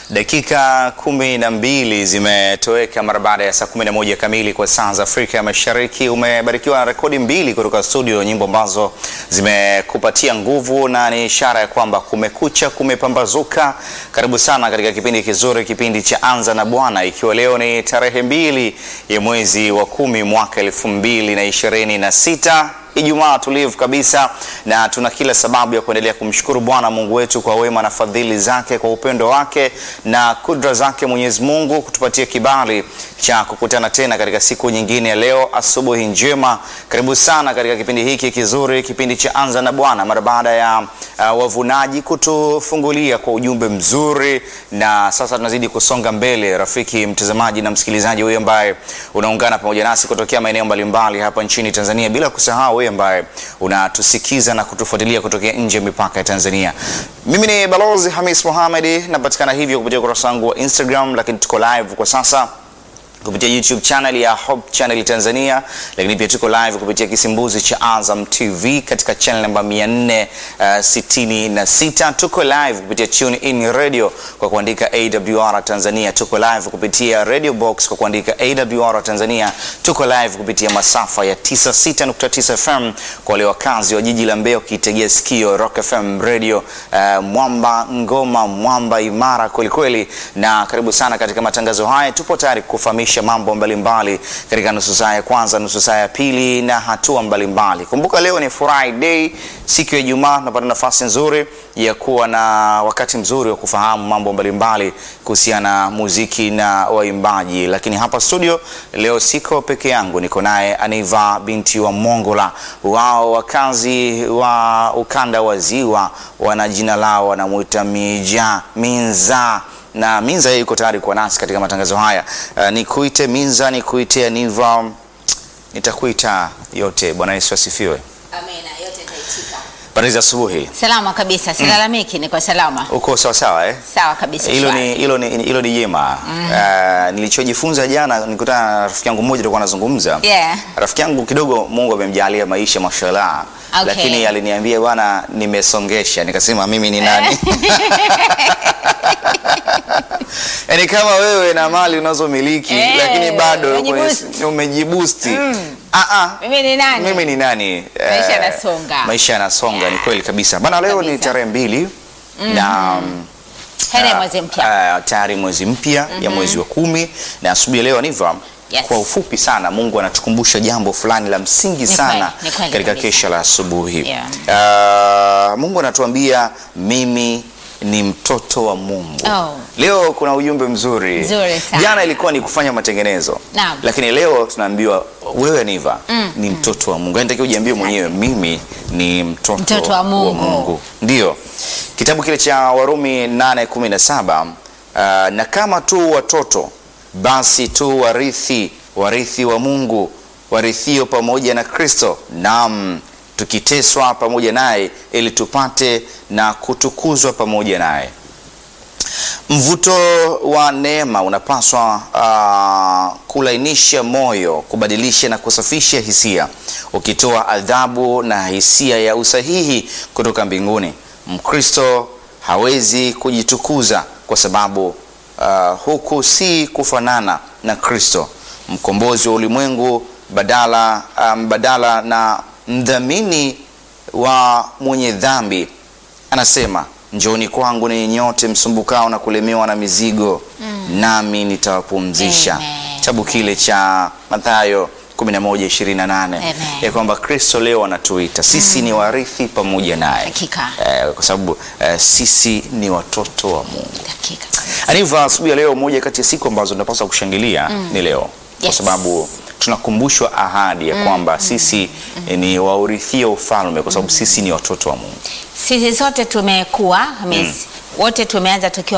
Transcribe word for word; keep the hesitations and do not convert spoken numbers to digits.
Dakika kumi na mbili zimetoweka mara baada ya saa kumi na moja kamili kwa saa za Afrika ya Mashariki. Umebarikiwa na rekodi mbili kutoka studio, nyimbo ambazo zimekupatia nguvu na ni ishara ya kwamba kumekucha, kumepambazuka. Karibu sana katika kipindi kizuri, kipindi cha Anza na Bwana, ikiwa leo ni tarehe mbili ya mwezi wa kumi mwaka elfu mbili na ishirini na sita. Ijumaa tulivu kabisa, na tuna kila sababu ya kuendelea kumshukuru Bwana Mungu wetu kwa wema na fadhili zake, kwa upendo wake na kudra zake Mwenyezi Mungu kutupatia kibali cha kukutana tena katika siku nyingine ya leo. Asubuhi njema, karibu sana katika kipindi hiki kizuri, kipindi cha Anza na Bwana, mara baada ya uh, wavunaji kutufungulia kwa ujumbe mzuri. Na sasa tunazidi kusonga mbele, rafiki mtazamaji na msikilizaji wewe ambaye unaungana pamoja nasi kutokea maeneo mbalimbali hapa nchini Tanzania, bila kusahau wewe ambaye unatusikiza na kutufuatilia kutokea nje ya mipaka ya Tanzania. Mimi ni Balozi Hamis Mohamed, napatikana hivyo kupitia ukurasa wangu wa Instagram, lakini tuko live kwa sasa kupitia YouTube channel ya Hope Channel Tanzania, lakini pia tuko live kupitia kisimbuzi cha Azam T V katika channel namba mia nne sitini na sita. Tuko live kupitia Tune In Radio kwa kuandika A W R Tanzania. Tuko live kupitia Radio Box kwa kuandika A W R Tanzania. Tuko live kupitia masafa ya tisini na sita nukta tisa F M kwa wale wakazi wa jiji la Mbeya, ukitegea sikio Rock F M Radio, uh, mwamba ngoma, mwamba imara kweli kweli. Na karibu sana katika matangazo haya. Tupo tayari kufahamisha mambo mbalimbali katika nusu saa ya kwanza, nusu saa ya pili na hatua mbalimbali. Kumbuka leo ni Friday, siku ya Ijumaa, tunapata nafasi nzuri ya kuwa na wakati mzuri wa kufahamu mambo mbalimbali kuhusiana na muziki na waimbaji. Lakini hapa studio leo siko peke yangu, niko naye Aniva binti wa Mongola. Wao wakazi wa ukanda wa Ziwa wana jina lao, wanamuita Mija Minza, na Minza yeye yuko tayari kwa nasi katika matangazo haya. Uh, nikuite Minza, nikuite Aniva, nitakuita yote. Bwana Yesu asifiwe. Amina, yote itaitika. Habari za asubuhi. Salama kabisa, silalamiki, mm. Niko salama. Uko sawa sawa eh? Sawa kabisa. Hilo ni hilo ni hilo ni jema. Mm. Uh, nilichojifunza jana, nikutana na rafiki yangu mmoja tulikuwa anazungumza. Yeah. Rafiki yangu kidogo Mungu amemjalia maisha mashallah. Okay. Lakini aliniambia bwana nimesongesha. Nikasema mimi ni nani? Yaani kama wewe na mali unazomiliki, hey, lakini bado umejibusti. Mm. Ah ah. Mimi ni nani? Mimi ni nani? Maisha yanasonga. Maisha yanasonga, yeah. Ni kweli kabisa. Bana leo kabisa. Ni tarehe mbili. Mm-hmm. Na um, Heri mwezi mpya. Uh, tayari mwezi mpya, mm-hmm. ya mwezi wa kumi, na asubuhi leo Aniva, yes. Kwa ufupi sana Mungu anatukumbusha jambo fulani la msingi sana katika kesha la asubuhi. Yeah. Uh, Mungu anatuambia mimi ni mtoto wa Mungu. Oh. Leo kuna ujumbe mzuri. Mzuri sana. Jana ilikuwa ni kufanya matengenezo. Naam. Lakini leo tunaambiwa wewe Aniva, mm, ni mtoto wa Mungu. Nitakiwa ujiambie mwenyewe mimi ni mtoto, mtoto wa Mungu. Wa Mungu. Ndio. Kitabu kile cha Warumi nane kumi na saba, uh, na kama tu watoto basi tu warithi, warithi wa Mungu, warithio pamoja na Kristo. Naam, tukiteswa pamoja naye ili tupate na kutukuzwa pamoja naye. Mvuto wa neema unapaswa uh, kulainisha moyo, kubadilisha na kusafisha hisia, ukitoa adhabu na hisia ya usahihi kutoka mbinguni. Mkristo hawezi kujitukuza kwa sababu uh, huku si kufanana na Kristo, mkombozi wa ulimwengu, badala um, badala na mdhamini wa mwenye dhambi. Anasema, njooni kwangu ninyi nyote msumbukao na kulemewa na mizigo, mm. nami nitawapumzisha. Kitabu kile cha Mathayo kumi na moja ishirini na nane, ya kwamba Kristo leo anatuita sisi, mm. ni warithi pamoja naye. Hakika. Eh, kwa sababu eh, sisi ni watoto wa Mungu. Hakika. Aniva, asubuhi leo moja kati ya siku ambazo tunapaswa kushangilia, mm. ni leo. Yes. Kwa sababu tunakumbushwa ahadi ya kwamba mm. sisi mm. ni waurithia ufalme, kwa sababu mm. sisi ni watoto wa Mungu. Sisi sote tumekuwa, mm. wote tumeanza tukiwa